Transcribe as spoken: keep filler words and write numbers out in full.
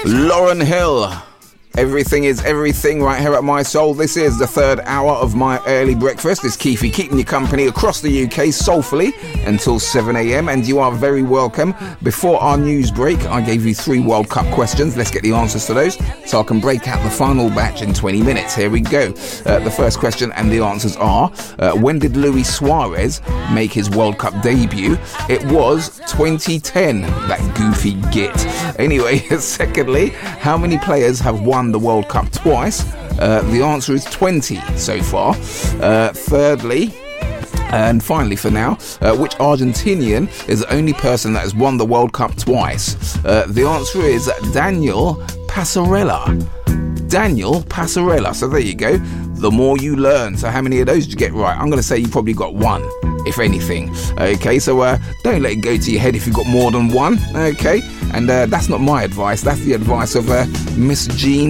Lauryn Hill. Everything is everything right here at My Soul. This is the third hour of my early breakfast. It's Keefy keeping you company across the U K soulfully until seven a.m. and you are very welcome. Before our news break, I gave you three World Cup questions. Let's get the answers to those so I can break out the final batch in twenty minutes. Here we go. Uh, the first question and the answers are, uh, when did Luis Suarez make his World Cup debut? It was twenty ten, that goofy git. Anyway, secondly, how many players have won the World Cup twice? Uh, the answer is twenty so far. Uh, thirdly, and finally for now, uh, which Argentinian is the only person that has won the World Cup twice? Uh, the answer is Daniel Passarella. Daniel Passarella. So there you go. The more you learn. So how many of those did you get right? I'm going to say you probably got one, if anything. Okay, so uh, don't let it go to your head if you've got more than one. Okay, and uh, that's not my advice. That's the advice of uh, Miss Jean